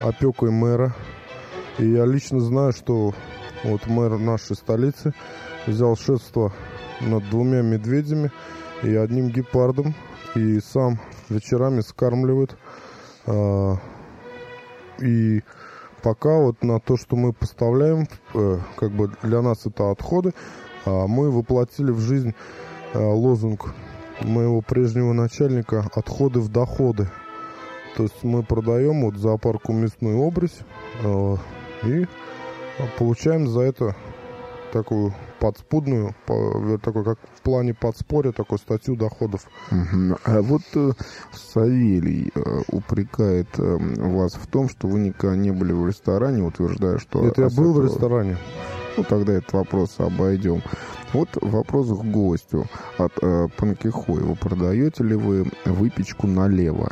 опекой мэра. И я лично знаю, что вот мэр нашей столицы взял шефство над 2 медведями и 1 гепардом, и сам вечерами скармливает. И пока вот на то, что мы поставляем, как бы для нас это отходы, мы воплотили в жизнь лозунг моего прежнего начальника «Отходы в доходы». То есть мы продаем вот зоопарку мясную обрезь и получаем за это такую подспудную, такой, как в плане подспорья, такую статью доходов. А вот Савелий упрекает вас в том, что вы никогда не были в ресторане, утверждая, что... Это я был в ресторане. Ну, тогда этот вопрос обойдем. Вот вопрос к гостю от Панкихоева. Продаете ли вы выпечку налево?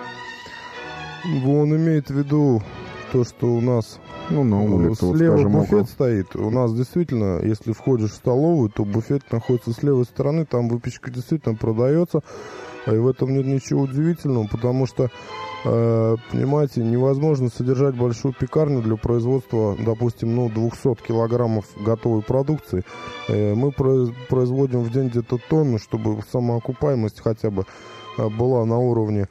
Он имеет в виду то, что у нас на улице, слева вот, скажем, буфет стоит. У нас действительно, если входишь в столовую, то буфет находится с левой стороны, там выпечка действительно продается. И в этом нет ничего удивительного, потому что, понимаете, невозможно содержать большую пекарню для производства, допустим, 200 килограммов готовой продукции. Мы производим в день где-то тонну, чтобы самоокупаемость хотя бы была на уровне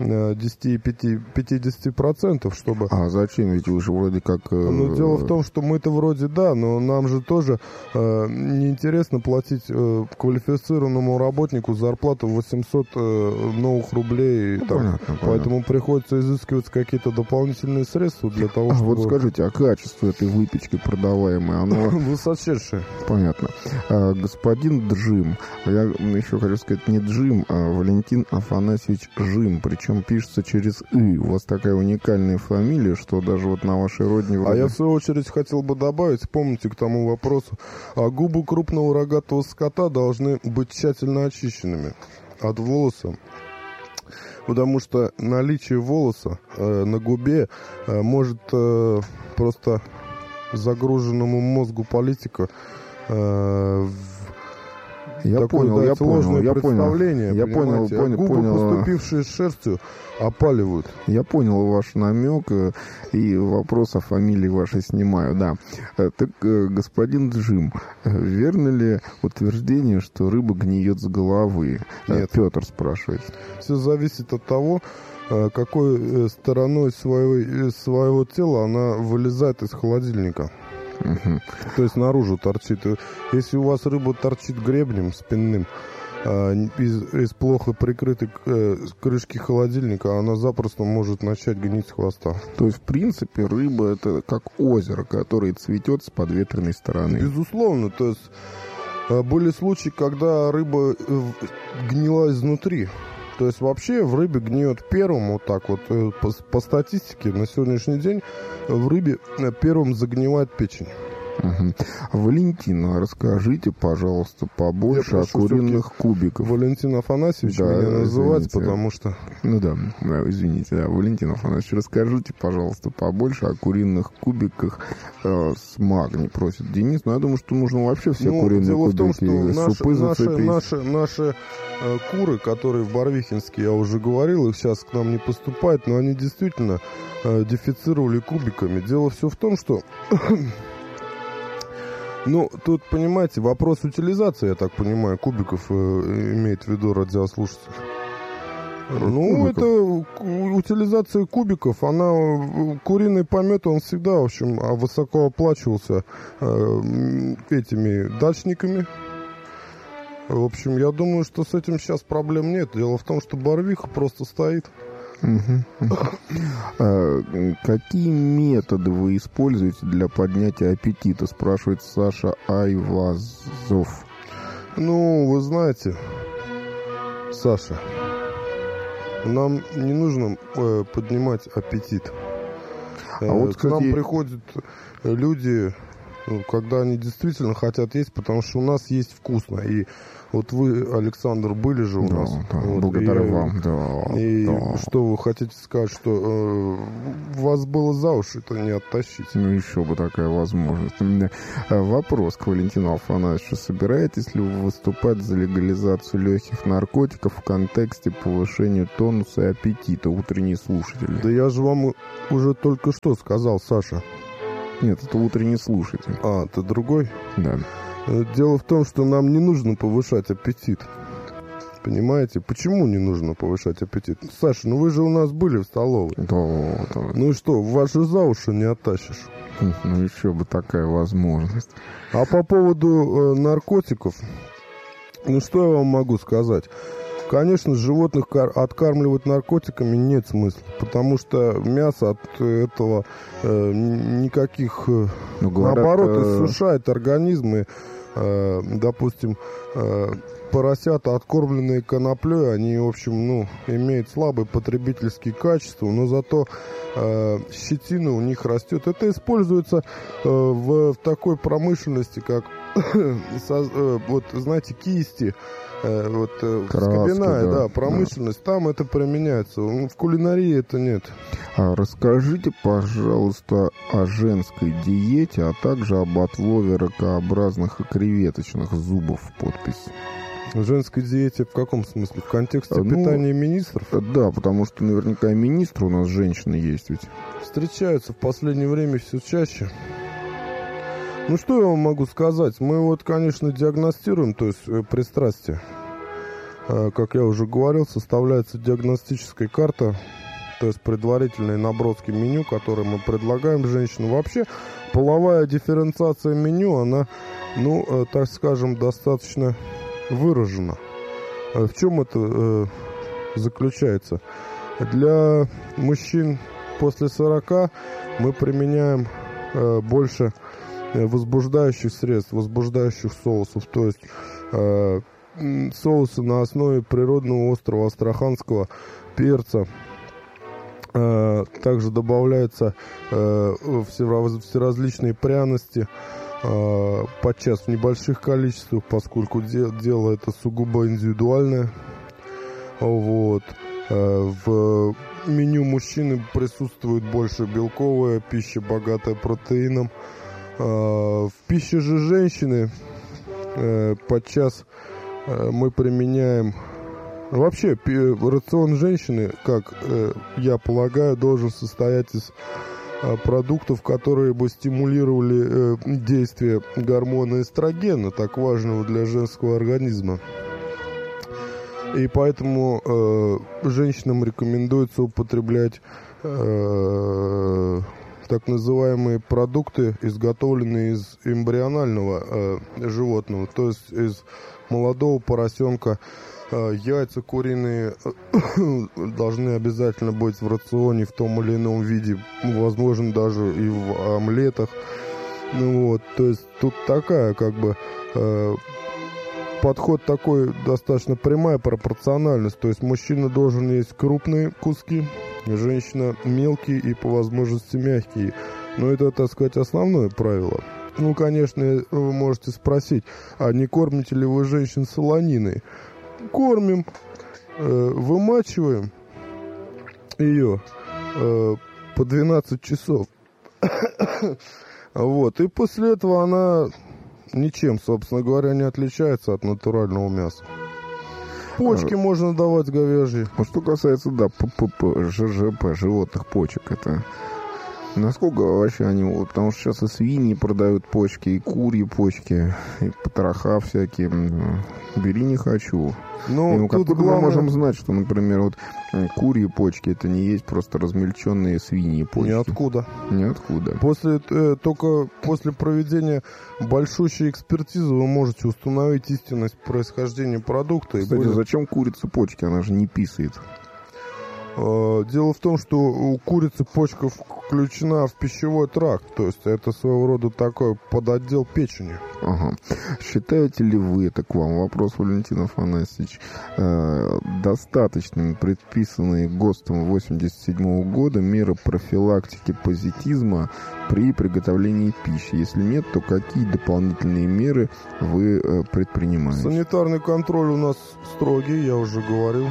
10-50%, чтобы... А зачем? Ведь вы же вроде как... дело в том, что мы-то вроде да, но нам же тоже неинтересно платить квалифицированному работнику зарплату 800 новых рублей. Понятно. Поэтому приходится изыскивать какие-то дополнительные средства для того, чтобы... Вот скажите, а качество этой выпечки продаваемой, оно... Высочайшее. Понятно. Господин Джим, я еще хочу сказать не Джим, а Валентин Афанасьевич Жим, причем пишется через «ы». У вас такая уникальная фамилия, что даже вот на вашей родине... А я, в свою очередь, хотел бы добавить, помните, к тому вопросу, губы крупного рогатого скота должны быть тщательно очищенными от волоса, потому что наличие волоса на губе может просто загруженному мозгу политика Я понял. Губы, поступившие с шерстью, опаливают. Я понял ваш намек, и вопрос о фамилии вашей снимаю, да. Так, господин Джим, верно ли утверждение, что рыба гниет с головы? Нет. Петр спрашивает. Все зависит от того, какой стороной своего тела она вылезает из холодильника. То есть наружу торчит. Если у вас рыба торчит гребнем спинным из плохо прикрытой крышки холодильника, она запросто может начать гнить с хвоста. То есть, в принципе, рыба — это как озеро, которое цветет с подветренной стороны. Безусловно. То есть были случаи, когда рыба гнила изнутри. То есть вообще в рыбе гниет первым, вот так вот, по статистике на сегодняшний день в рыбе первым загнивает печень. Валентина, расскажите, пожалуйста, побольше о куриных кубиках. Валентин Афанасьевич меня называть, потому что... Извините, Валентин Афанасьевич, расскажите, пожалуйста, побольше о куриных кубиках с магний, просит Денис. Но я думаю, что нужно вообще все куриные кубики, дело в том, что супы зацепить. Наши куры, которые в Барвихинске, я уже говорил, их сейчас к нам не поступают, но они действительно дефицировали кубиками. Дело все в том, что... тут, понимаете, вопрос утилизации, я так понимаю, кубиков имеет в виду радиослушатель. Это утилизация кубиков, куриный помет, он всегда, в общем, высоко оплачивался этими дачниками. В общем, я думаю, что с этим сейчас проблем нет. Дело в том, что Барвиха просто стоит. Какие методы вы используете для поднятия аппетита, спрашивает Саша Айвазов. Вы знаете, Саша, нам не нужно поднимать аппетит. Вот, к нам приходят люди когда они действительно хотят есть, потому что у нас есть вкусно. И вот вы, Александр, были же у нас. Да, вот, благодарю вам. Да. Что вы хотите сказать, что вас было за уши это не оттащить? Ну, еще бы такая возможность. У меня вопрос к Валентину Афанасьевичу. Собираетесь ли вы выступать за легализацию легких наркотиков в контексте повышения тонуса и аппетита? Утренние слушатели. Да я же вам уже только что сказал, Саша. Нет, это утренний слушатель. А, ты другой? Да. Дело в том, что нам не нужно повышать аппетит. Понимаете? Почему не нужно повышать аппетит? Саша, ну вы же у нас были в столовой. Да. Ну и что, ваши за уши не оттащишь? Ну еще бы такая возможность. А по поводу наркотиков, ну что я вам могу сказать? Конечно, животных откармливать наркотиками нет смысла, потому что мясо от этого никаких, наоборот, иссушает организм. И, допустим, поросята, откормленные коноплей, они, в общем, имеют слабые потребительские качества, но зато щетина у них растет. Это используется в такой промышленности, как, вот, знаете, кисти, вот скобяная, промышленность, да. Там это применяется. В кулинарии это нет. А расскажите, пожалуйста, о женской диете, а также об отлове ракообразных и креветочных зубов в подпись. В женской диете в каком смысле? В контексте питания министров? Да, потому что наверняка и министры у нас женщины есть ведь. Встречаются в последнее время все чаще. Ну, что я вам могу сказать? Мы вот, конечно, диагностируем, то есть пристрастие. Как я уже говорил, составляется диагностическая карта, то есть предварительные наброски меню, которые мы предлагаем женщинам. Вообще, половая дифференциация меню, она, так скажем, достаточно выражена. В чем это заключается? Для мужчин после 40 мы применяем больше возбуждающих средств, возбуждающих соусов, то есть соусы на основе природного острого астраханского перца. Также добавляются всеразличные пряности, подчас в небольших количествах, поскольку дело это сугубо индивидуальное. Вот. В меню мужчины присутствует больше белковая пища, богатая протеином. В пище же женщины подчас мы применяем... Вообще, рацион женщины, как я полагаю, должен состоять из продуктов, которые бы стимулировали действие гормона эстрогена, так важного для женского организма. И поэтому женщинам рекомендуется употреблять так называемые продукты, изготовленные из эмбрионального животного, то есть из молодого поросенка. Яйца куриные должны обязательно быть в рационе в том или ином виде, возможно, даже и в омлетах. То есть тут такая, подход такой, достаточно прямая пропорциональность. То есть мужчина должен есть крупные куски, женщина мелкие и по возможности мягкие. Но это, так сказать, основное правило. Конечно, вы можете спросить, а не кормите ли вы женщин солониной? Кормим, вымачиваем ее по 12 часов. И после этого она ничем, собственно говоря, не отличается от натурального мяса. Почки можно давать говяжьи. Что касается, ЖЖП, животных почек, это... Насколько вообще они... Потому что сейчас и свиньи продают почки, и курьи почки, и потроха всякие. Бери не хочу. Откуда мы можем знать, что, например, курьи почки это не есть просто размельченные свиньи почки? Ниоткуда. Только после проведения большущей экспертизы вы можете установить истинность происхождения продукта. Кстати, зачем курице почки? Она же не писает. Дело в том, что у курицы почка включена в пищевой тракт, то есть это своего рода такой подотдел печени. Ага. Считаете ли вы, это к вам вопрос, Валентин Афанасьевич, достаточными предписанные ГОСТом 1987 года меры профилактики паразитизма при приготовлении пищи? Если нет, то какие дополнительные меры вы предпринимаете? Санитарный контроль у нас строгий, я уже говорил.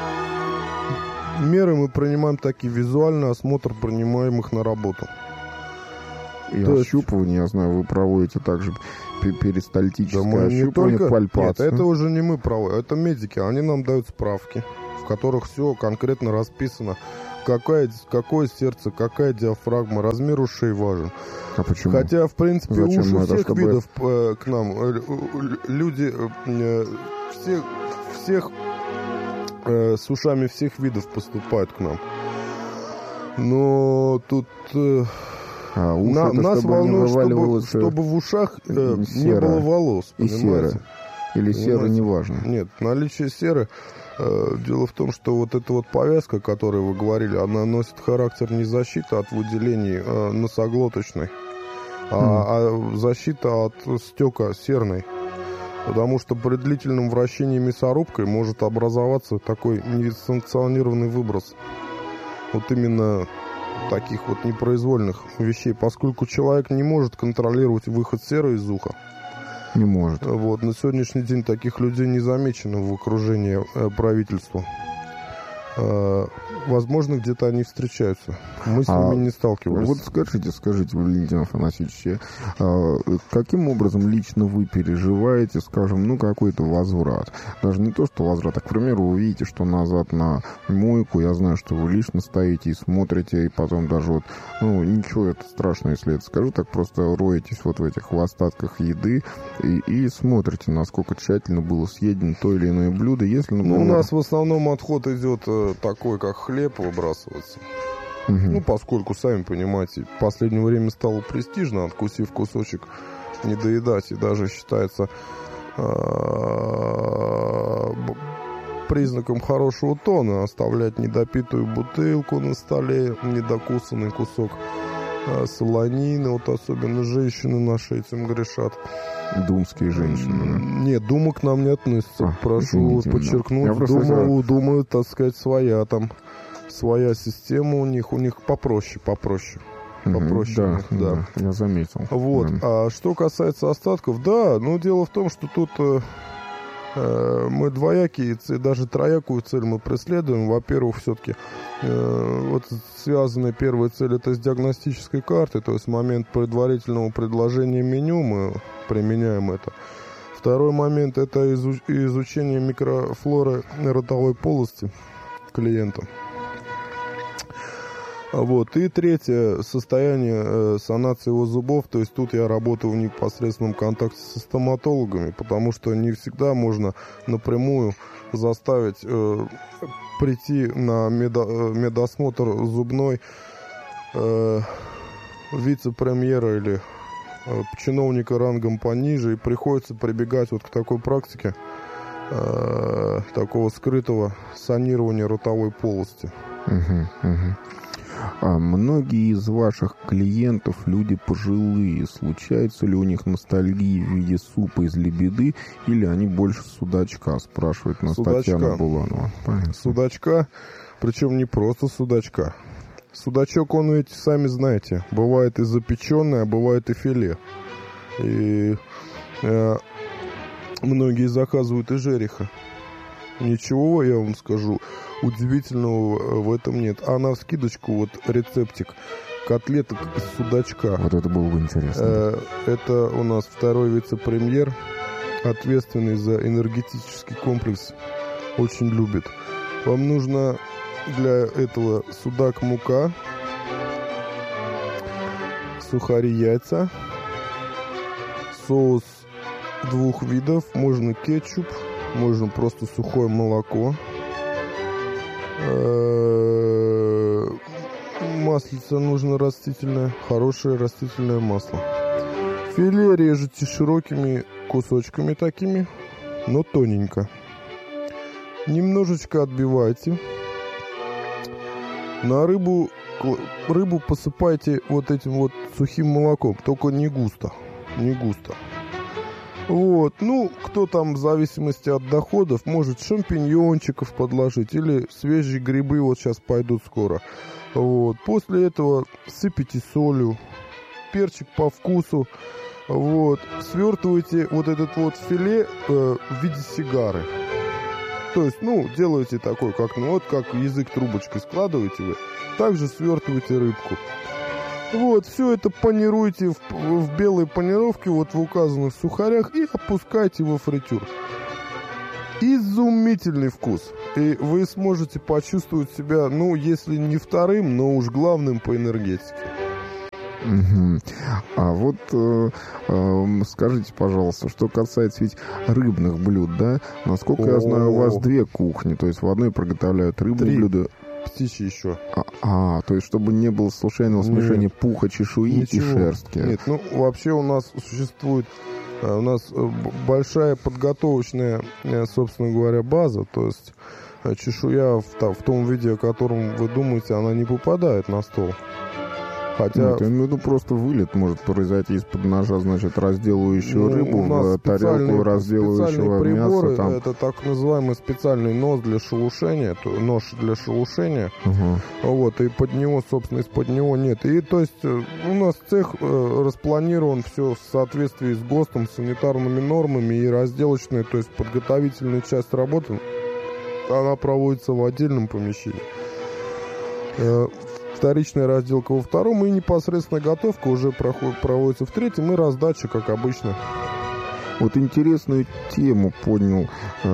Меры мы принимаем такие: визуальный осмотр принимаемых на работу. И ощупывание, я знаю, вы проводите также перистальтическое ощупывание, пальпацию. Нет, это уже не мы проводим, это медики. Они нам дают справки, в которых все конкретно расписано. Какое сердце, какая диафрагма, размер ушей важен. А почему? Хотя, в принципе, Зачем уши это, всех видов к нам, люди всех с ушами всех видов поступают к нам. Но тут нас волнует, чтобы в ушах не было волос. И серы. Или серы, неважно. Нет, наличие серы. Дело в том, что вот эта вот повязка, о которой вы говорили, она носит характер не защиты от выделений носоглоточной, а защита от стека серной. Потому что при длительном вращении мясорубкой может образоваться такой несанкционированный выброс. Вот именно таких вот непроизвольных вещей, поскольку человек не может контролировать выход серы из уха. Не может. Вот, на сегодняшний день таких людей не замечено в окружении правительства. Возможно, где-то они встречаются. Мы с ними не сталкивались. Вот скажите, Валентин Афанасьевич, каким образом лично вы переживаете, скажем, какой-то возврат? Даже не то, что возврат, а, к примеру, вы видите, что назад на мойку, я знаю, что вы лично стоите и смотрите, и потом даже ничего это страшного, если это скажу, так просто роетесь вот в этих остатках еды и смотрите, насколько тщательно было съедено то или иное блюдо. Если, например... у нас в основном отход идет такой, как хлеб, выбрасывается. Угу. Поскольку, сами понимаете, в последнее время стало престижно, откусив кусочек, не доедать. И даже считается признаком хорошего тона оставлять недопитую бутылку на столе, недокусанный кусок солонины. Вот особенно женщины наши этим грешат. Думские женщины. Нет, дума к нам не относится. Прошу подчеркнуть. Думаю, так сказать, своя система у них попроще. Да, я заметил. Вот. Да. А что касается остатков, дело в том, что тут мы двоякие, даже троякую цель мы преследуем. Во-первых, все-таки связанная первая цель — это с диагностической картой, то есть в момент предварительного предложения меню мы применяем это. Второй момент — это изучение микрофлоры ротовой полости клиента. Вот. И третье — состояние санации его зубов. То есть тут я работаю в непосредственном контакте со стоматологами, потому что не всегда можно напрямую заставить прийти на медосмотр зубной вице-премьера или чиновника рангом пониже, и приходится прибегать вот к такой практике такого скрытого санирования ротовой полости. А многие из ваших клиентов люди пожилые. Случается ли у них ностальгия в виде супа из лебеды, или они больше судачка, спрашивает нас Татьяна Буланова. Судачка, причем не просто судачка. Судачок, он ведь, сами знаете, бывает и запеченный, а бывает и филе. И многие заказывают и жереха. Ничего, я вам скажу, удивительного в этом нет. А навскидочку вот рецептик котлеток из судачка. Вот это было бы интересно. Это у нас второй вице-премьер, ответственный за энергетический комплекс, очень любит. Вам нужно для этого судак, мука, сухари, яйца, соус 2 видов, можно кетчуп, можно просто сухое молоко. Маслица нужно растительное, хорошее растительное масло. Филе режете широкими кусочками такими, но тоненько. Немножечко отбивайте. На рыбу посыпайте вот этим вот сухим молоком, только не густо. Вот, ну, кто там в зависимости от доходов, может шампиньончиков подложить или свежие грибы вот сейчас пойдут скоро. Вот, после этого сыпите солью, перчик по вкусу, вот, свертывайте вот этот вот филе в виде сигары. То есть, ну, делаете такой, как, ну, вот как язык трубочкой складываете вы, также свертывайте рыбку. Вот, все это панируйте в белой панировке, вот в указанных сухарях, и опускайте во фритюр. Изумительный вкус. И вы сможете почувствовать себя, ну, если не вторым, но уж главным по энергетике. Угу. А вот скажите, пожалуйста, что касается ведь рыбных блюд, да? Насколько я знаю, у вас две кухни, то есть в одной приготовляют рыбные блюда. Птичьи еще. То есть чтобы не было случайного смешения пуха, чешуи и шерстки. Нет, ну вообще у нас существует большая подготовочная, собственно говоря, база, то есть чешуя в том виде, о котором вы думаете, она не попадает на стол. Хотя... Нет, я имею в виду, просто вылет может произойти из-под ножа, значит, разделывающего рыбу в тарелку, разделывающего мясо. Там... Это так называемый специальный нож для шелушения. Вот, и под него, собственно, из-под него нет. И, то есть, у нас цех распланирован все в соответствии с ГОСТом, санитарными нормами и разделочная, то есть подготовительная часть работы, она проводится в отдельном помещении. Вторичная разделка во втором, и непосредственно готовка уже проводится в третьем, и раздача, как обычно. Вот интересную тему поднял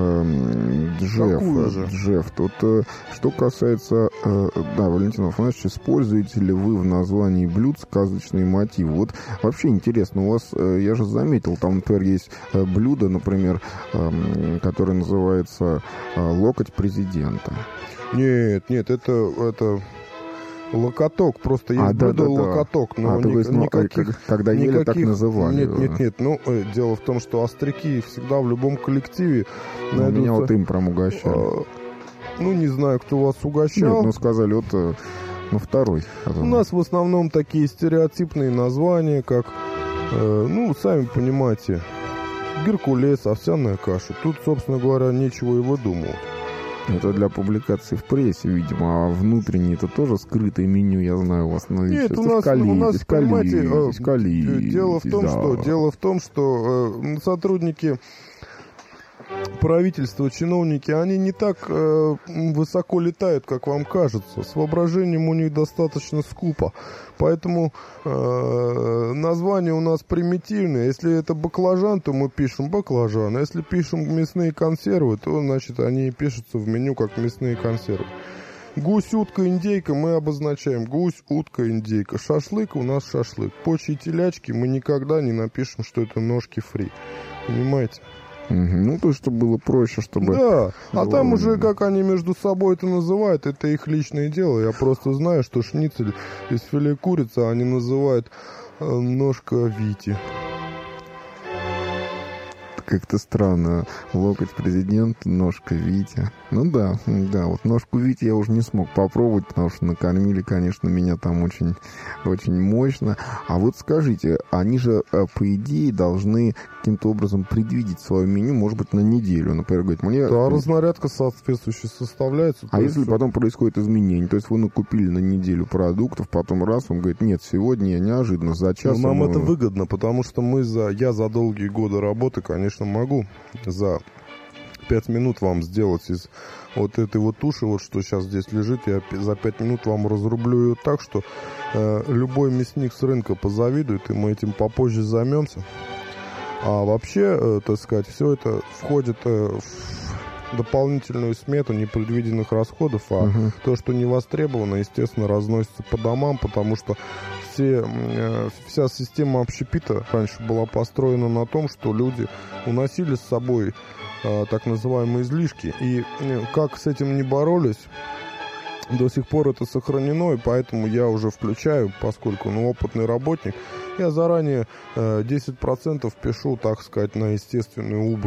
Джефф. Тут, что касается, Валентин Афанасьевич, используете ли вы в названии блюд сказочные мотивы? Вот вообще интересно, у вас, я же заметил, там, например, есть блюдо, например, которое называется «Локоть президента». Нет, это... Локоток, просто есть блюдо локоток, но когда ели, так называли. Нет, ну, дело в том, что остряки всегда в любом коллективе найдутся. Меня вот им прям угощали. Ну, не знаю, кто вас угощал. Нет, ну, сказали, вот, второй. У нас в основном такие стереотипные названия, как, сами понимаете, геркулес, овсяная каша. Тут, собственно говоря, нечего и выдумывать. Это для публикации в прессе, видимо, а внутреннее это тоже скрытое меню, я знаю, у вас наличие. Нет, у нас, понимаете, дело в том, что сотрудники правительства, чиновники, они не так высоко летают, как вам кажется. С воображением у них достаточно скупо. Поэтому название у нас примитивное. Если это баклажан, то мы пишем баклажан. А если пишем мясные консервы, то, значит, они пишутся в меню как мясные консервы. Гусь, утка, индейка мы обозначаем. Гусь, утка, индейка. Шашлык у нас шашлык. Почи и телячки мы никогда не напишем, что это ножки фри. Понимаете? Ну, то есть, чтобы было проще, чтобы... Да, а там уже, как они между собой это называют, это их личное дело. Я просто знаю, что шницель из филе курицы они называют ножка Вити. Как-то странно. Локоть президента, ножка Вити. Ну да, вот ножку Вити я уже не смог попробовать, потому что накормили, конечно, меня там очень, очень мощно. А вот скажите, они же, по идее, должны каким-то образом предвидеть свое меню, может быть, на неделю. Например, говорить, мне... Да, разнарядка соответствующая составляется. А если потом происходит изменение? То есть вы накупили на неделю продуктов, потом раз, он говорит, нет, сегодня я неожиданно за час... Но нам это выгодно, потому что я за долгие годы работы, конечно, могу за 5 минут вам сделать из вот этой вот туши, вот что сейчас здесь лежит, я за 5 минут вам разрублю ее так, что любой мясник с рынка позавидует, и мы этим попозже займемся. А вообще, так сказать, все это входит в дополнительную смету непредвиденных расходов, а то, что не востребовано, естественно, разносится по домам, потому что вся система общепита раньше была построена на том, что люди уносили с собой так называемые излишки. И как с этим не боролись, до сих пор это сохранено, и поэтому я уже включаю, поскольку опытный работник, я заранее 10% пишу, так сказать, на естественную убыль.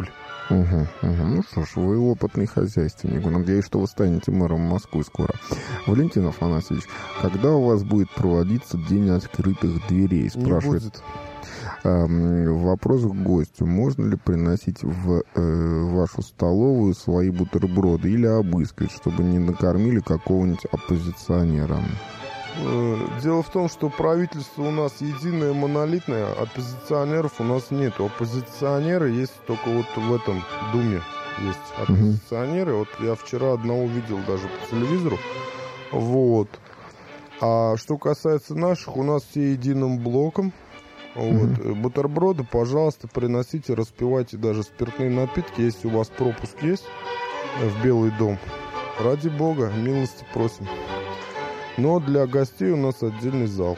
Ну что ж, вы опытный хозяйственник. Надеюсь, что вы станете мэром Москвы скоро. Валентин Афанасьевич, когда у вас будет проводиться День открытых дверей? Спрашивает. Не будет. Вопрос к гостю. Можно ли приносить в вашу столовую свои бутерброды или обыскать, чтобы не накормили какого-нибудь оппозиционера? Дело в том, что правительство у нас единое, монолитное, оппозиционеров у нас нет. Оппозиционеры есть только вот в этом Думе есть оппозиционеры. Вот я вчера одного видел даже по телевизору. Вот. А что касается наших, у нас все единым блоком. Вот. Бутерброды, пожалуйста, приносите, распивайте даже спиртные напитки, если у вас пропуск есть в Белый дом. Ради бога, милости просим. Но для гостей у нас отдельный зал.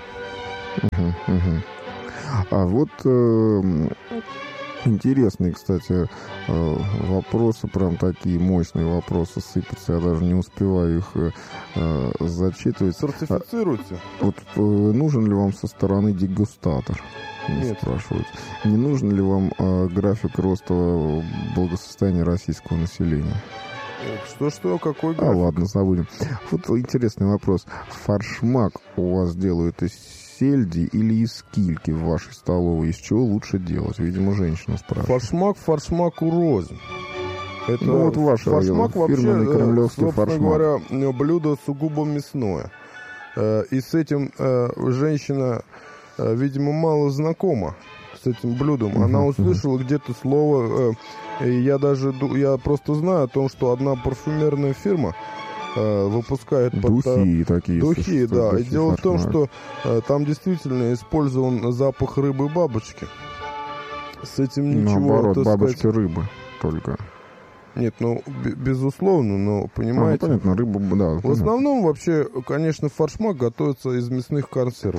А вот интересные, кстати, вопросы, прям такие мощные вопросы сыпятся. Я даже не успеваю их зачитывать. Сертифицируйте. Вот нужен ли вам со стороны дегустатор? Нет. Спрашивают. Не нужен ли вам график роста благосостояния российского населения? Что, какой график? Ладно, забудем. Вот интересный вопрос. Форшмак у вас делают из сельди или из кильки в вашей столовой? Из чего лучше делать? Видимо, женщина спрашивает. Форшмаку рознь. Это вот ваше форшмак фирменный вообще, кремлевский собственно форшмак. говоря, блюдо сугубо мясное. И с этим женщина, видимо, мало знакома с этим блюдом. Она услышала где-то слово... Я просто знаю о том, что одна парфюмерная фирма выпускает духи такие. Духи, да. Духи, и дело в том, что там действительно использован запах рыбы-бабочки. С этим ничего... Наоборот, бабочки рыбы только. Нет, безусловно, но понимаете... понятно, рыба, да. В основном вообще, конечно, форшмак готовится из мясных консервов.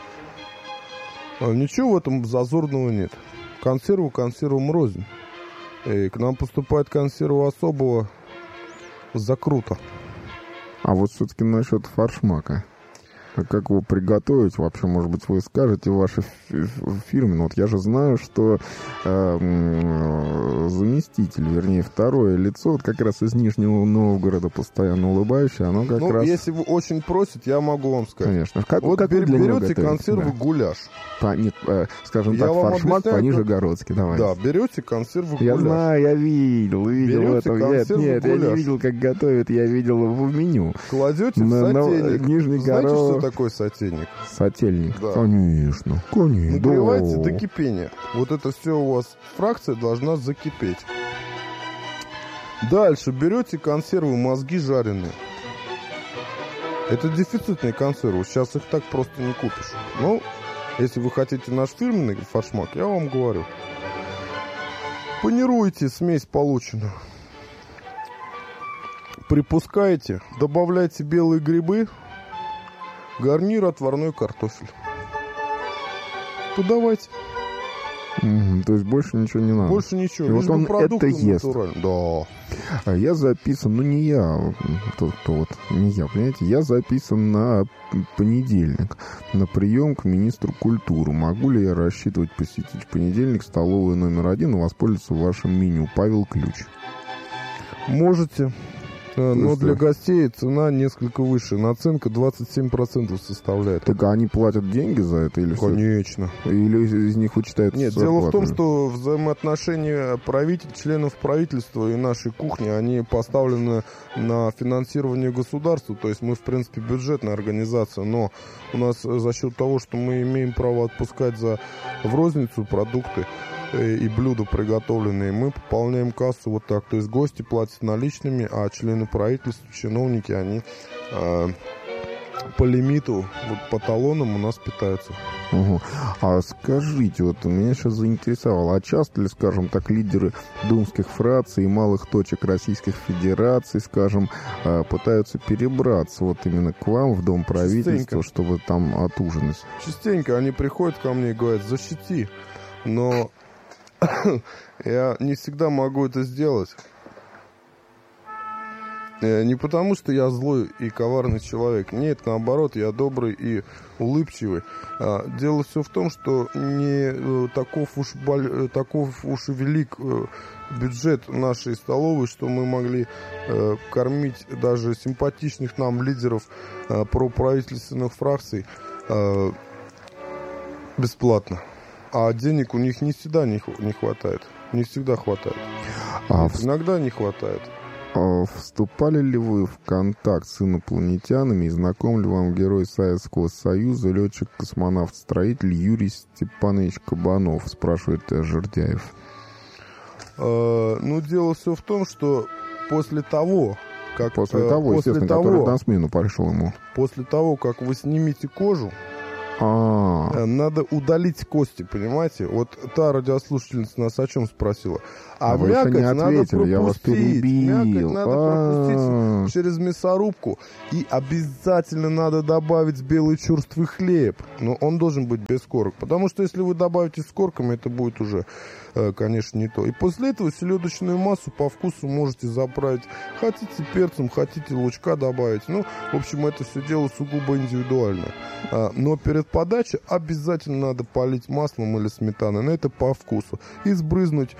Ничего в этом зазорного нет. Консерву консервам рознь. И к нам поступает консерва особого закрута. А вот все-таки насчет форшмака. А как его приготовить? Вообще, может быть, вы скажете в вашей фирме. Вот я же знаю, что заместитель, вернее, второе лицо, вот как раз из Нижнего Новгорода, постоянно улыбающее, оно как раз... если вы очень просите, я могу вам сказать. Конечно. Вот берете консерву гуляш. Нет, скажем так, форшмак по-нижегородски. Давай. Да, берете консерву гуляш. Я знаю, я видел берете это. Нет, гуляш. я не видел, как готовят, я видел в меню. Кладете в сотейник. Нижний Знаете, Город... что такое сотейник? Сотельник? Да. Конечно. Нагревайте до кипения. Вот это все у вас, фракция должна закипеть. Дальше берете консервы, мозги жареные. Это дефицитные консервы. Сейчас их так просто не купишь. Ну, если вы хотите наш фирменный форшмак, я вам говорю. Панируйте смесь полученную. Припускайте, добавляйте белые грибы, гарнир отварной картофель. Подавайте. То есть больше ничего не надо. Больше ничего. И вот он это ест. Да. А я записан, не я, не я, понимаете, я записан на понедельник на прием к министру культуры. Могу ли я рассчитывать посетить в понедельник столовую номер 1 и воспользоваться вашим меню? Павел Ключ. Можете. Но для гостей цена несколько выше. Наценка 27% составляет. Так они платят деньги за это? Или конечно. Или из них вычитают Нет, зарплату? дело в том, что взаимоотношения членов правительства и нашей кухни, они поставлены на финансирование государства. То есть мы, в принципе, бюджетная организация, но у нас за счет того, что мы имеем право отпускать в розницу продукты и блюда приготовленные, мы пополняем кассу вот так. То есть гости платят наличными, а члены правительства, чиновники, они по лимиту, вот по талонам у нас питаются. А скажите, вот меня сейчас заинтересовало, а часто ли, скажем так, лидеры думских фракций и малых точек Российской Федерации, скажем, пытаются перебраться вот именно к вам в Дом правительства, чтобы там отужинать? Частенько они приходят ко мне и говорят: защити, но я не всегда могу это сделать. Не потому, что я злой и коварный человек. Нет, наоборот, я добрый и улыбчивый. Дело все в том, что не таков уж и велик бюджет нашей столовой, что мы могли кормить даже симпатичных нам лидеров проправительственных фракций бесплатно. А денег у них не всегда не хватает. Не всегда хватает. Иногда не хватает. Вступали ли вы в контакт с инопланетянами и знаком ли вам герой Советского Союза, летчик-космонавт-строитель Юрий Степанович Кабанов, спрашивает Жердяев. Дело все в том, что после того, который на смену пришел ему. После того, как вы снимете кожу, надо удалить кости, понимаете? Вот та радиослушательница нас о чем спросила. А мякоть надо пропустить. Я вас перебил. Мякоть надо пропустить через мясорубку. И обязательно надо добавить белый черствый хлеб. Но он должен быть без корок. Потому что если вы добавите с корками, это будет уже, конечно, не то. И после этого селедочную массу по вкусу можете заправить. Хотите перцем, хотите лучка добавить. Ну, в общем, это все дело сугубо индивидуально. Но перед подачей обязательно надо полить маслом или сметаной. Но это по вкусу. И сбрызнуть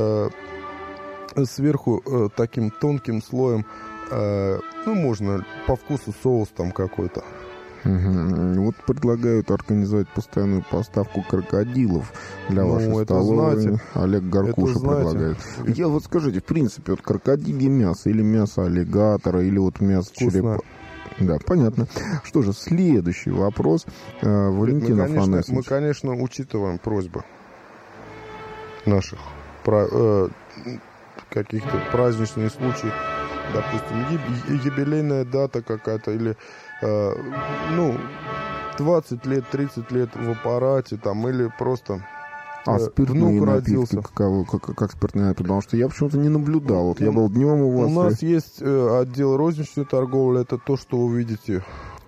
сверху таким тонким слоем, можно по вкусу соус там какой-то. Вот предлагают организовать постоянную поставку крокодилов для вашей столовой. Знаете, Олег Гаркуша предлагает. Я вот скажите, в принципе, вот крокодилье мясо или мясо аллигатора, или вот мясо черепа. Да, понятно. Что же, следующий вопрос. Валентин Афанасьевич. Мы, конечно, учитываем просьбы наших каких-то праздничных случаев, допустим, юбилейная дата какая-то, или 20 лет, 30 лет в аппарате, там, или просто спиртные внук напитки, родился. как спиртные напитки? Потому что я почему-то не наблюдал. Вот я был днем у вас. У нас есть отдел розничной торговли, это то, что вы видите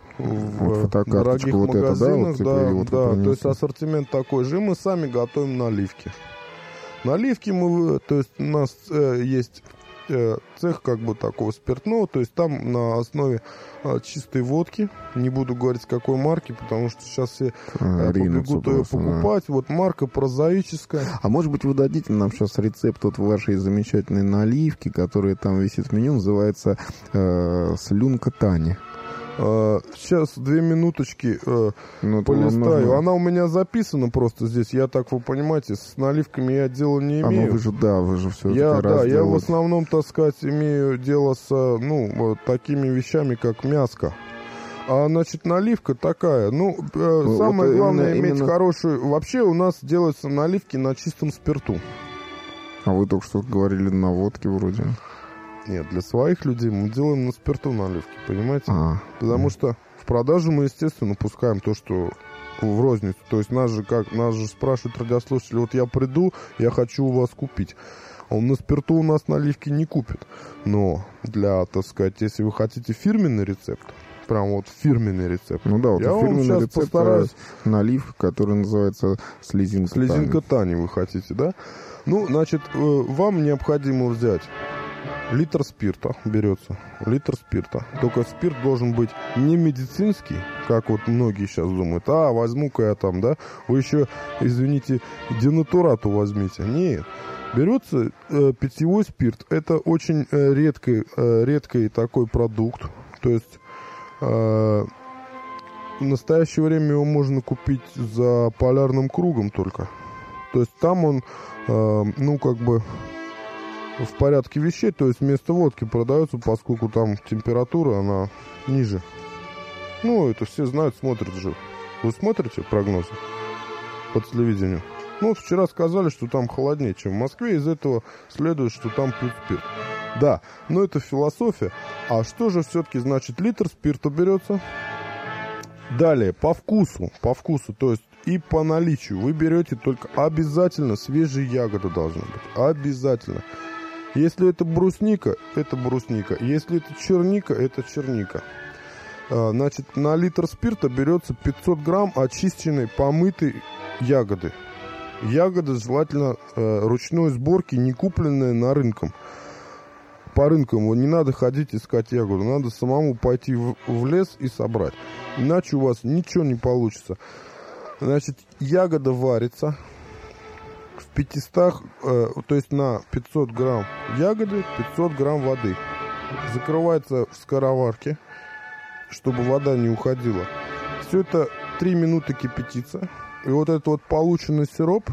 в дорогих магазинах. То есть ассортимент такой же. И мы сами готовим наливки. Наливки то есть у нас есть цех такого спиртного, то есть там на основе чистой водки, не буду говорить какой марки, потому что сейчас все побегут ее покупать, вот марка прозаическая. А может быть вы дадите нам сейчас рецепт от вашей замечательной наливки, которая там висит в меню, называется «Слюнка Тани». Сейчас 2 минуточки полистаю. Она у меня записана просто здесь. Я, так вы понимаете, с наливками я дела не имею. Вы же все-таки я в основном, так сказать, имею дело с такими вещами, как мяско. Значит, наливка такая. Самое главное иметь хорошую... Вообще у нас делаются наливки на чистом спирту. А вы только что говорили на водке вроде. Нет, для своих людей мы делаем на спирту наливки, понимаете? Потому что в продажу мы, естественно, пускаем то, что в розницу. То есть нас же спрашивают радиослушатели, вот я приду, я хочу у вас купить. А он на спирту у нас наливки не купит. Но для, так сказать, если вы хотите фирменный рецепт, прям вот фирменный рецепт. Фирменный рецепт постараюсь. Наливка, которая называется слезинка Тани. Слезинка Тани вы хотите, да? Значит, вам необходимо взять литр спирта берется. Литр спирта. Только спирт должен быть не медицинский, как вот многие сейчас думают. Возьму-ка я там, да? Вы еще, извините, денатурату возьмите. Нет. Берется питьевой спирт. Это очень редкий такой продукт. То есть в настоящее время его можно купить за полярным кругом только. То есть там он, в порядке вещей, то есть вместо водки продается, поскольку там температура, она ниже. Это все знают, смотрят же. Вы смотрите прогнозы по телевидению? Вчера сказали, что там холоднее, чем в Москве, из этого следует, что там пьют спирт. Да, но это философия. А что же все-таки значит литр спирта берется? Далее, по вкусу, то есть и по наличию вы берете только обязательно свежие ягоды должны быть. Обязательно. Если это брусника, это брусника. Если это черника, это черника. Значит, на литр спирта берется 500 грамм очищенной, помытой ягоды. Ягоды желательно ручной сборки, не купленные на рынке. по рынкам, не надо ходить искать ягоду, надо самому пойти в лес и собрать. Иначе у вас ничего не получится. Значит, ягода варится в 500, то есть на 500 грамм ягоды 500 грамм воды. Закрывается в скороварке, чтобы вода не уходила. Все это 3 минуты кипятится. И вот этот вот полученный сироп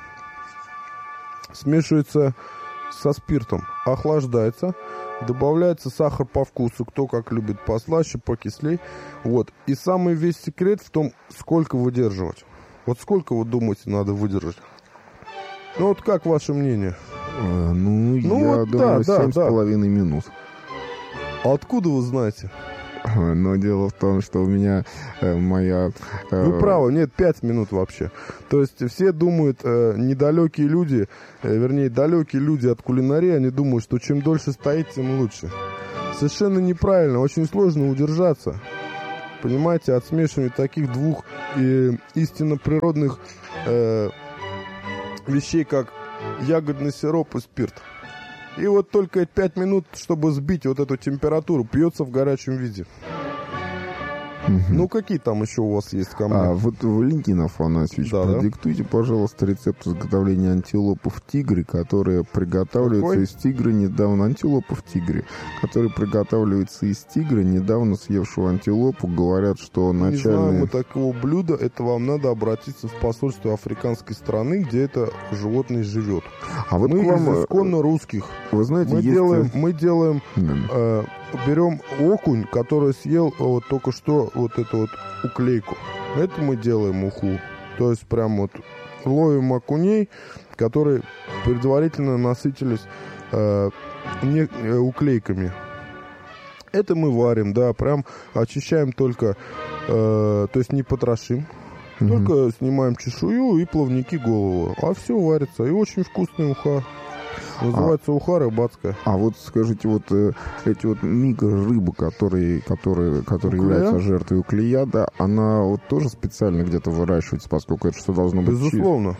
смешивается со спиртом, охлаждается, добавляется сахар по вкусу, кто как любит, послаще, покислей. Вот. И самый весь секрет в том, сколько выдерживать. Вот сколько, вы думаете, надо выдержать? Ну вот как ваше мнение? Я вот думаю, 7,5 минут. А откуда вы знаете? Но дело в том, что у меня моя... Вы правы, нет, 5 минут вообще. То есть все думают, недалекие люди, далекие люди от кулинарии, они думают, что чем дольше стоит, тем лучше. Совершенно неправильно, очень сложно удержаться. Понимаете, от смешивания таких двух истинно природных вещей, как ягодный сироп и спирт. И вот только 5 минут, чтобы сбить вот эту температуру, пьется в горячем виде. Ну, какие там еще у вас есть команды? Вот, Валентин Афанасьевич, продиктуйте, пожалуйста, рецепт изготовления антилопы в тигре, которые приготавливаются из тигра недавно. Антилопа в тигре, которые приготавливаются из тигра, недавно съевшего антилопу. Говорят, что начальные... Не знаем мы такого блюда, это вам надо обратиться в посольство африканской страны, где это животное живет. А вот мы вам... из исконно русских. Вы знаете, мы делаем берем окунь, который съел вот только что вот эту вот уклейку. Это мы делаем уху. То есть прям вот ловим окуней, которые предварительно насытились уклейками. Это мы варим, да, прям очищаем только, то есть не потрошим. Только снимаем чешую и плавники голову. А все варится. И очень вкусная уха. Называется уха рыбацкая. А вот скажите, вот эти вот микрорыбы, которые являются жертвой уклея, да, она вот тоже специально где-то выращивается, поскольку это что должно быть? Безусловно.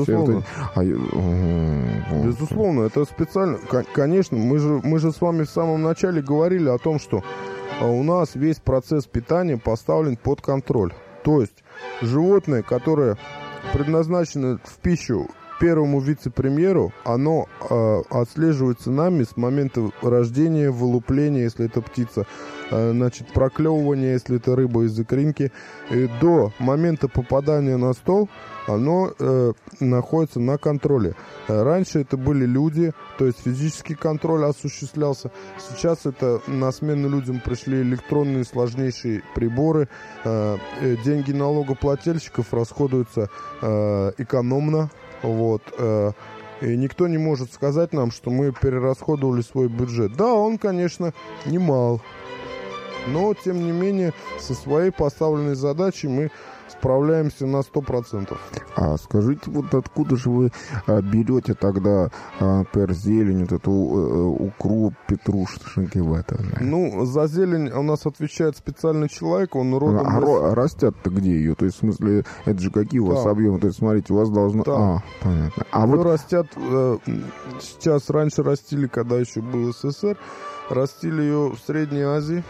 Безусловно, это специально. Конечно, мы же с вами в самом начале говорили о том, что у нас весь процесс питания поставлен под контроль. То есть животное, которое предназначено в пищу первому вице-премьеру, оно отслеживается нами с момента рождения, вылупления, если это птица, значит, проклевывания, если это рыба из икринки, и до момента попадания на стол оно находится на контроле. Раньше это были люди, то есть физический контроль осуществлялся. Сейчас это на смену людям пришли электронные сложнейшие приборы. Деньги налогоплательщиков расходуются экономно. Вот. И никто не может сказать нам, что мы перерасходовали свой бюджет. Да, он, конечно, немал. Но, тем не менее, со своей поставленной задачей мы справляемся на 100%. А скажите, вот откуда же вы берете тогда, например, зелень, вот эту укроп, петрушечники в этом? Ну, за зелень у нас отвечает специальный человек, он родом... растят-то где ее? То есть, в смысле, это же какие у вас объемы? То есть, смотрите, у вас должно... Понятно. Растят... Сейчас раньше растили, когда еще был СССР, растили ее в Средней Азии,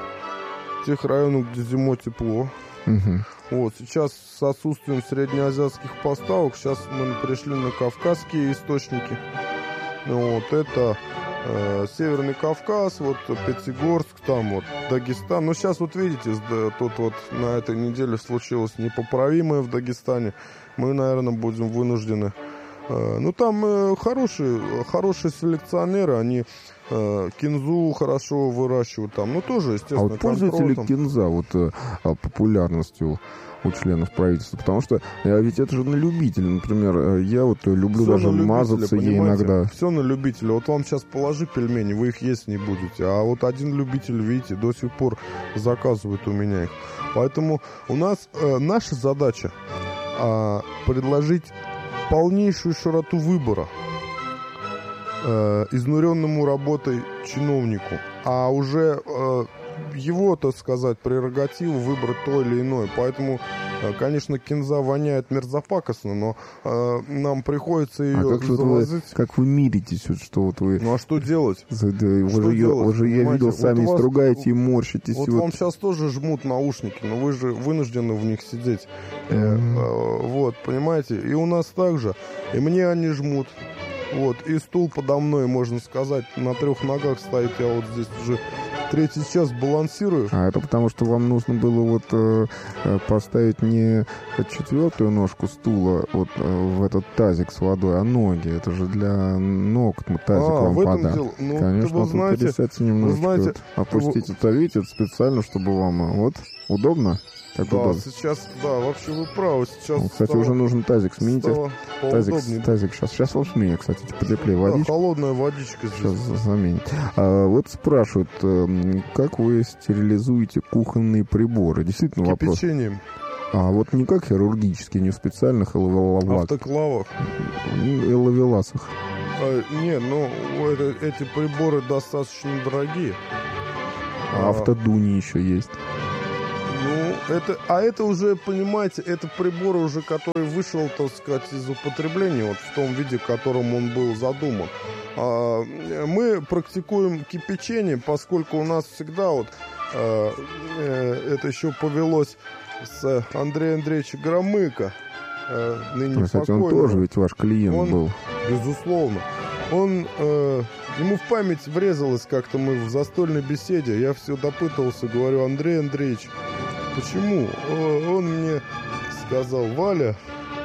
в тех районах, где зимой тепло. Вот, сейчас с отсутствием среднеазиатских поставок, сейчас мы пришли на кавказские источники. Вот, это Северный Кавказ, вот Пятигорск, там вот Дагестан. Но сейчас вот видите, тут вот на этой неделе случилось непоправимое в Дагестане. Мы, наверное, будем вынуждены. Ну, там хорошие селекционеры, они кинзу хорошо выращивают там. Ну, тоже, естественно, а вот пользуется ли кинза вот популярностью у членов правительства? Потому что ведь это же на любителя. Например, я вот люблю все даже мазаться ей иногда. Все на любителя. Вот вам сейчас положи пельмени, вы их есть не будете. А вот один любитель, видите, до сих пор заказывает у меня их. Поэтому у нас наша задача предложить полнейшую широту выбора изнуренному работой чиновнику, а уже его, так сказать, прерогативу выбрать то или иное. Поэтому Конечно, кинза воняет мерзопакостно, но нам приходится ее завозить. Как вы миритесь, вот, что вот вы... Ну а что делать? Вы же, я видел, сами вот стругаете и морщитесь. Вот вам сейчас тоже жмут наушники, но вы же вынуждены в них сидеть. Вот, понимаете? И у нас также. И мне они жмут. Вот, и стул подо мной, можно сказать, на 3 ногах стоит. Я вот здесь уже 3-й час балансирую. А это потому, что вам нужно было вот поставить не 4-ю ножку стула вот в этот тазик с водой, а ноги. Это же для ног тазик вам подать. Ну, конечно, вы знаете, пересядьте немножечко. Вот, опустить это, видите, это специально, чтобы вам вот удобно. Как да, удобно. сейчас, да, вообще вы правы. Сейчас ну, кстати, уже нужен тазик. Смените тазик. Сейчас вам сменю, кстати, потеплее водичка. Да, холодная водичка здесь. Сейчас заменить. Вот спрашивают, как вы стерилизуете кухонные приборы? Действительно вопрос. Кипячением. А вот не как хирургически, не в специальных автоклавах. И лавеласах. Не, ну, эти приборы достаточно дорогие. А автодуни еще есть. Ну, это уже, понимаете, это прибор уже, который вышел, так сказать, из употребления, вот в том виде, в котором он был задуман. Мы практикуем кипячение, поскольку у нас всегда вот это еще повелось с Андрея Андреевича Громыка, ныне кстати, покойного. Он тоже ведь ваш клиент был. Безусловно. Ему в память врезалось как-то, мы в застольной беседе, я все допытывался, говорю: Андрей Андреевич, почему? Он мне сказал: Валя,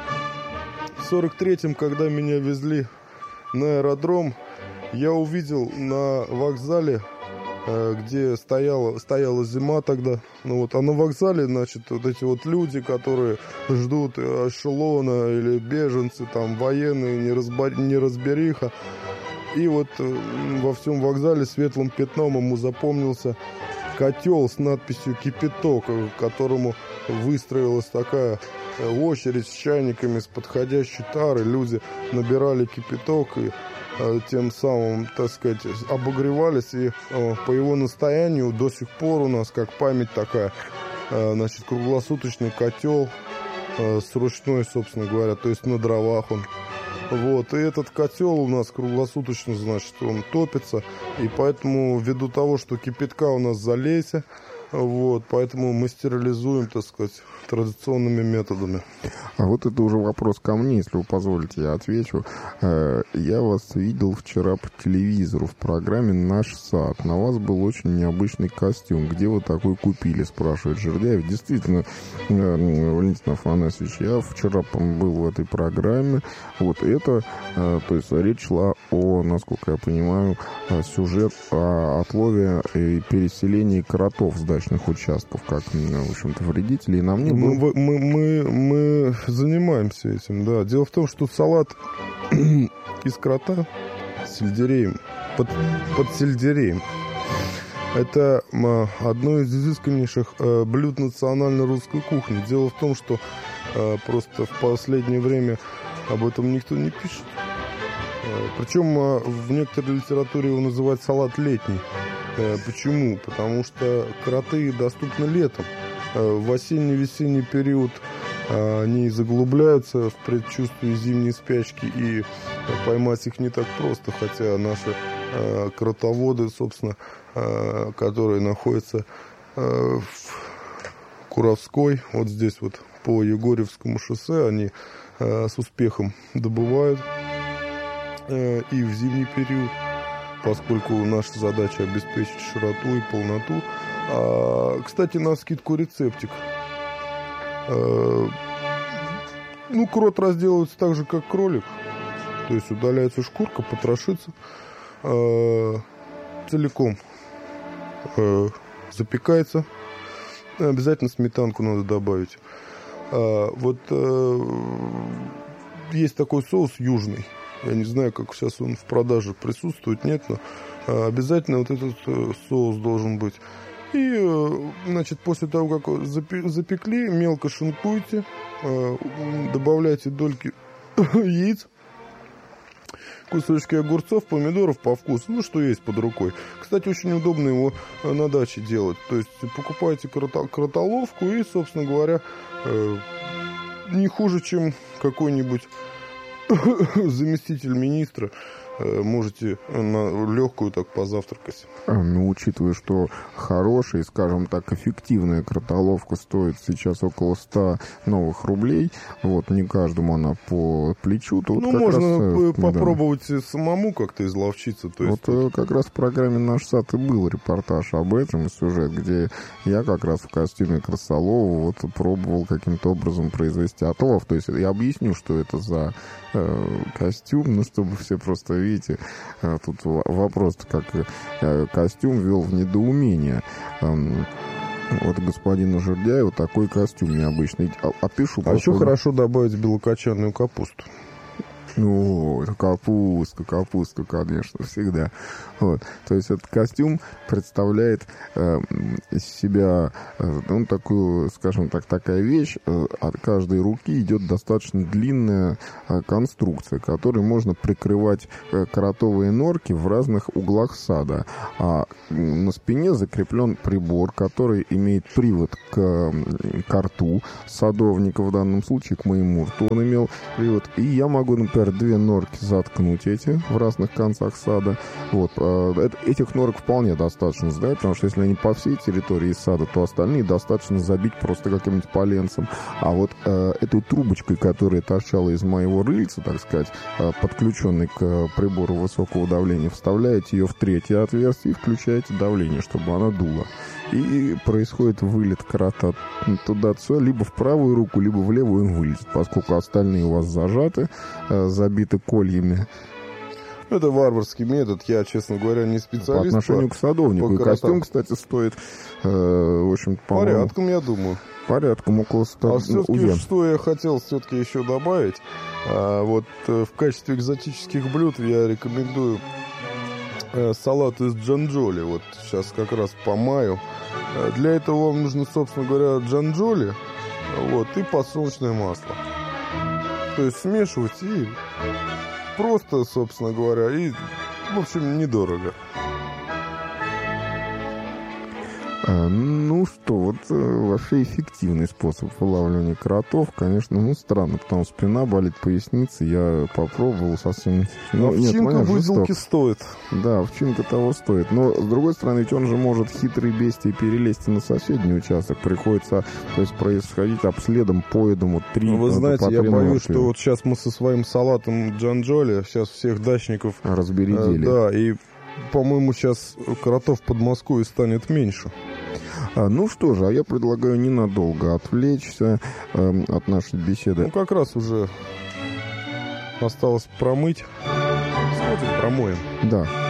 в 43-м, когда меня везли на аэродром, я увидел на вокзале, где стояла зима тогда, ну вот, а на вокзале, значит, вот эти вот люди, которые ждут эшелона, или беженцы, там, военные, неразбериха, и вот во всем вокзале светлым пятном ему запомнился котел с надписью «Кипяток», к которому выстроилась такая очередь с чайниками, с подходящей тарой. Люди набирали кипяток и тем самым, так сказать, обогревались. И по его настоянию до сих пор у нас, как память такая, значит, круглосуточный котел с ручной, собственно говоря, то есть на дровах он. Вот, и этот котел у нас круглосуточно, значит, он топится, и поэтому, ввиду того, что кипятка у нас залейся, вот, поэтому мы стерилизуем, так сказать, традиционными методами. А вот это уже вопрос ко мне, если вы позволите, я отвечу. Я вас видел вчера по телевизору в программе «Наш сад». На вас был очень необычный костюм. Где вы такой купили, спрашивает Жердяев. Действительно, Валентин Афанасьевич, я вчера был в этой программе. Вот это, то есть речь шла о, насколько я понимаю, сюжет о отлове и переселении кротов с дачных участков, как, в общем-то, вредителей. И на мне мы занимаемся этим, да. Дело в том, что салат из крота с сельдереем, под сельдереем, это одно из изысканнейших блюд национальной русской кухни. Дело в том, что просто в последнее время об этом никто не пишет. Причем в некоторой литературе его называют салат летний. Почему? Потому что кроты доступны летом. В осенне-весенний период они заглубляются в предчувствии зимней спячки, и поймать их не так просто, хотя наши кротоводы, собственно, которые находятся в Куровской, вот здесь вот по Егорьевскому шоссе, они с успехом добывают и в зимний период, поскольку наша задача обеспечить широту и полноту. Кстати, на скидку рецептик. Ну, крот разделывается так же, как кролик. То есть удаляется шкурка, потрошится целиком. Запекается. Обязательно сметанку надо добавить. Вот есть такой соус южный. Я не знаю, как сейчас он в продаже присутствует, нет, но обязательно вот этот соус должен быть. И, значит, после того, как запекли, мелко шинкуйте, добавляйте дольки яиц, кусочки огурцов, помидоров по вкусу, ну, что есть под рукой. Кстати, очень удобно его на даче делать. То есть покупаете кротоловку и, собственно говоря, не хуже, чем какой-нибудь заместитель министра, можете на легкую так позавтракать. Ну, учитывая, что хорошая, скажем так, эффективная кротоловка стоит сейчас около 100 новых рублей, вот, не каждому она по плечу, то ну, вот можно раз, попробовать самому как-то изловчиться. То есть вот как раз в программе «Наш сад» и был репортаж об этом, сюжет, где я как раз в костюме крысолова вот пробовал каким-то образом произвести отлов. То есть я объясню, что это за костюм, ну, чтобы все просто, видите, тут вопрос, как костюм ввел в недоумение. Вот господину Жердяеву такой костюм необычный. Опишу. А еще хорошо добавить белокочанную капусту. Ну, капустка, конечно, всегда. Вот. То есть этот костюм представляет из себя, ну, такую, скажем так, такая вещь. От каждой руки идет достаточно длинная конструкция, которой можно прикрывать кротовые норки в разных углах сада. А на спине закреплен прибор, который имеет привод к рту садовника, в данном случае к моему рту он имел привод. И я могу, например, 2 норки заткнуть эти в разных концах сада. Вот. Этих норок вполне достаточно сдать, потому что если они по всей территории сада, то остальные достаточно забить просто каким-нибудь поленцем. А вот этой трубочкой, которая торчала из моего рыльца, так сказать, подключенной к прибору высокого давления, вставляете ее в 3-е отверстие и включаете давление, чтобы она дула. И происходит вылет крота туда-сюда, либо в правую руку, либо в левую он вылетит, поскольку остальные у вас зажаты, забиты кольями. Это варварский метод, я, честно говоря, не специалист. По отношению к садовнику. И костюм, кстати, стоит, в общем-то, по-моему... Порядком, я думаю. Порядком, около 100. А все-таки, что я хотел все-таки еще добавить, вот в качестве экзотических блюд я рекомендую салат из джанджоли. Вот сейчас как раз по маю. Для этого вам нужно, собственно говоря, джанджоли, вот, и подсолнечное масло. То есть смешивать и просто, собственно говоря, и, в общем, недорого. Ну что, вот вообще эффективный способ вылавливания кротов, конечно, ну странно, потому что спина болит, поясница, я попробовал совсем... Ну, овчинка выделки стоит. Да, овчинка того стоит, но с другой стороны, ведь он же может хитрый бестий перелезть на соседний участок, приходится, то есть происходить обследом, поедом, вот 3... Вы знаете, я боюсь, что вот сейчас мы со своим салатом джанджоли, сейчас всех дачников... Разбередили. Да, и, по-моему, сейчас кротов под Москвой станет меньше. Ну что же, а я предлагаю ненадолго отвлечься от нашей беседы. Ну, как раз уже осталось промыть. Сходим, промоем. Да.